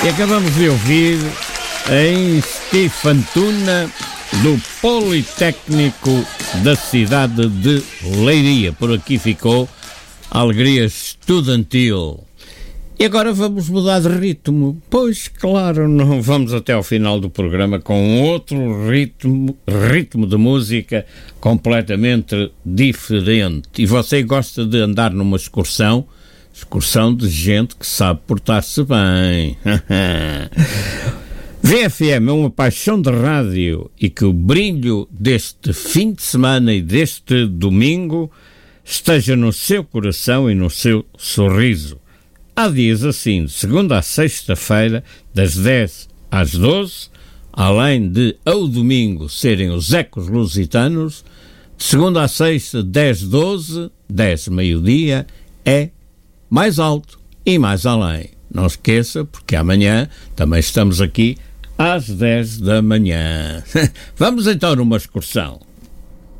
E acabamos de ouvir em Stefan Tuna, do Politécnico da cidade de Leiria. Por aqui ficou a alegria estudantil. E agora vamos mudar de ritmo. Pois, claro, não vamos até ao final do programa com outro ritmo de música completamente diferente. E você gosta de andar numa excursão de gente que sabe portar-se bem. VFM é uma paixão de rádio e que o brilho deste fim de semana e deste domingo esteja no seu coração e no seu sorriso. Há dias assim, de segunda a sexta-feira, das 10 às 12, além de ao domingo serem os ecos lusitanos, de segunda a sexta, 10-12, 10 meio-dia, é mais alto e mais além. Não esqueça, porque amanhã também estamos aqui às 10 da manhã. Vamos então numa excursão.